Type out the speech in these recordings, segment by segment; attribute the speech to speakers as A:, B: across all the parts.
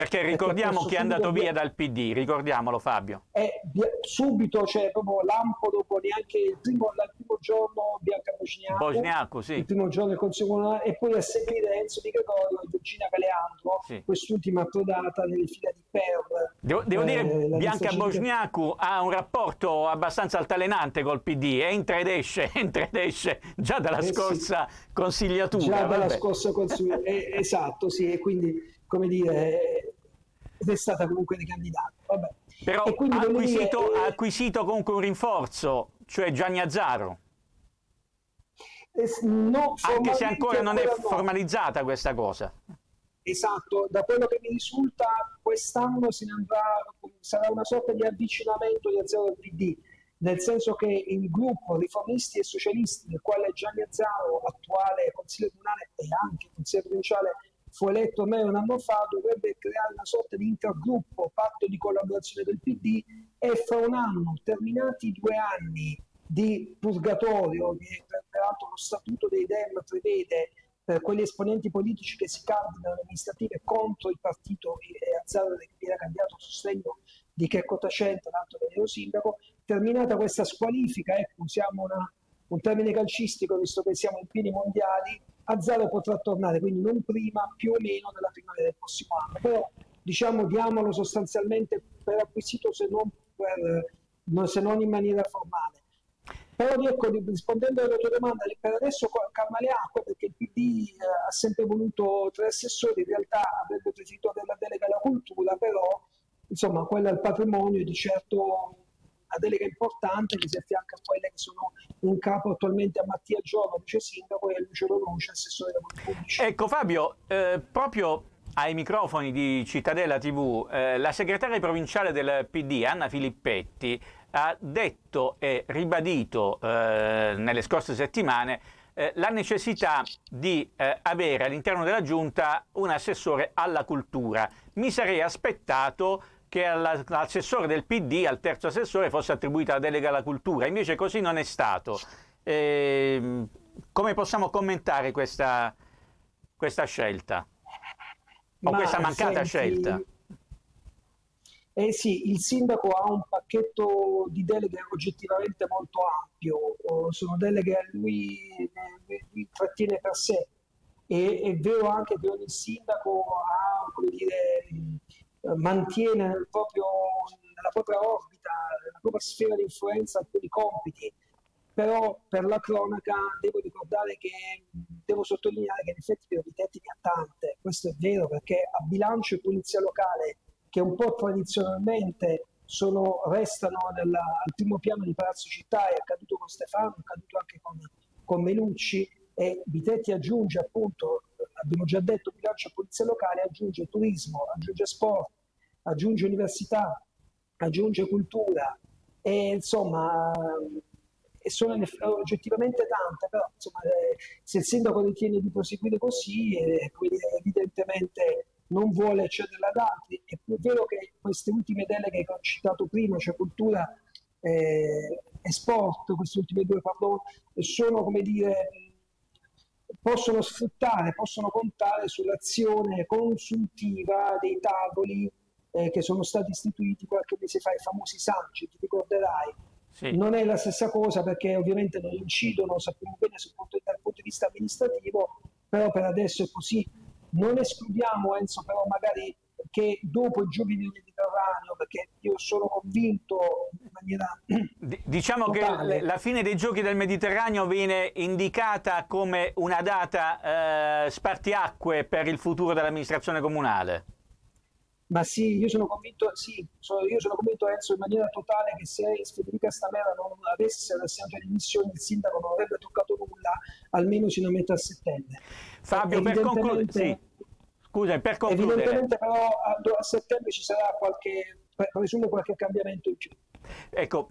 A: Perché ricordiamo chi è andato via dal PD, ricordiamolo Fabio.
B: Subito, cioè proprio lampo dopo neanche il primo giorno Bianca
A: Bosniaco, sì.
B: il primo giorno del Consiglio Comunale, e poi a seguire Enzo Di Gregorio e Virginia Caleandro,
A: Sì.
B: Quest'ultima approdata nelle fila di PER.
A: Devo dire, Bianca Bosniacu ha un rapporto abbastanza altalenante col PD, entra ed esce già dalla scorsa consigliatura.
B: Già dalla scorsa consigliatura, esatto, sì, e quindi, come dire, è stata comunque ricandidata. Vabbè.
A: Però
B: e quindi,
A: ha acquisito comunque un rinforzo, cioè Gianni Azzaro.
B: No,
A: anche se ancora non è formalizzata questa cosa.
B: Esatto, da quello che mi risulta quest'anno se ne andrà, sarà una sorta di avvicinamento di Azzaro al PD, nel senso che il gruppo Riformisti e Socialisti, del quale Gianni Azzaro, attuale consigliere comunale e anche consigliere provinciale, fu eletto ormai un anno fa, dovrebbe creare una sorta di intergruppo, patto di collaborazione del PD, e fra un anno, terminati 2 anni di purgatorio, che peraltro lo statuto dei Dem prevede per quegli esponenti politici che si candidano alle amministrative contro il partito, Azzaro viene candidato a sostegno di Checco Tacente, l'altro vero sindaco. Terminata questa squalifica, ecco, usiamo un termine calcistico, visto che siamo in pieni mondiali, Azzaro potrà tornare, quindi non prima, più o meno nella primavera del prossimo anno. Però, diciamo, diamolo sostanzialmente per acquisito, se non in maniera formale. Però ecco, rispondendo alla tua domanda, per adesso calma le acque, perché il PD ha sempre voluto 3 assessori, in realtà avrebbe preferito avere la delega alla cultura, però insomma quella al patrimonio è di certo una delega importante che si affianca a quelle che sono in capo attualmente a Mattia Giorno, vice sindaco, e a Lucio Lonuncia, assessore dei lavori pubblici.
A: Ecco Fabio, proprio ai microfoni di Cittadella TV, la segretaria provinciale del PD, Anna Filippetti, ha detto e ribadito nelle scorse settimane la necessità di avere all'interno della giunta un assessore alla cultura. Mi sarei aspettato che all'assessore del PD, al terzo assessore, fosse attribuita la delega alla cultura, invece così non è stato. Come possiamo commentare questa scelta? O questa mancata scelta?
B: Sì, il sindaco ha un pacchetto di deleghe oggettivamente molto ampio, sono deleghe a lui trattiene per sé, e è vero anche che ogni sindaco ha, come dire, mantiene nella propria orbita, nella propria sfera di influenza alcuni compiti. Però per la cronaca devo sottolineare che in effetti per Vitetti ne ha tante, questo è vero, perché a bilancio e polizia locale, che un po' tradizionalmente restano al primo piano di Palazzo Città, è accaduto con Stefano, è accaduto anche con Melucci, e Vitetti aggiunge, appunto, abbiamo già detto, bilancio e polizia locale, aggiunge turismo, aggiunge sport, aggiunge università, aggiunge cultura, e insomma sono oggettivamente tante, però insomma, se il sindaco ritiene di proseguire così, evidentemente non vuole cedere ad altri. È più vero che queste ultime deleghe che ho citato prima, cioè cultura e sport, queste ultime 2, sono, come dire, possono contare sull'azione consultiva dei tavoli che sono stati istituiti qualche mese fa, i famosi saggi, ti ricorderai.
A: Sì.
B: Non è la stessa cosa, perché ovviamente non incidono, sappiamo bene, dal punto di vista amministrativo, però per adesso è così. Non escludiamo, Enzo, però magari che dopo i Giochi del Mediterraneo, perché io sono convinto in maniera
A: diciamo totale, che la fine dei Giochi del Mediterraneo viene indicata come una data spartiacque per il futuro dell'amministrazione comunale.
B: Ma sì, io sono convinto, Enzo, in maniera totale, che se Federica Stamera non avesse l'assegno di dimissioni, il sindaco non avrebbe toccato nulla, almeno sino a metà settembre.
A: Fabio, per concludere, sì. Scusa, per concludere.
B: Evidentemente però a settembre ci sarà presumo qualche cambiamento in più.
A: Ecco,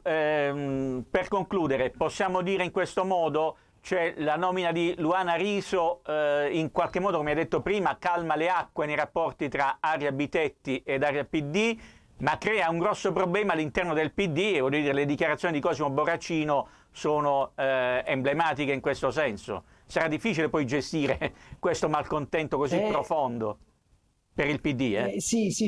A: per concludere, possiamo dire in questo modo, cioè la nomina di Luana Riso in qualche modo, come hai detto prima, calma le acque nei rapporti tra area Bitetti ed area PD, ma crea un grosso problema all'interno del PD, e voglio dire, le dichiarazioni di Cosimo Borracino sono emblematiche in questo senso. Sarà difficile poi gestire questo malcontento così profondo per il PD.
B: Sì,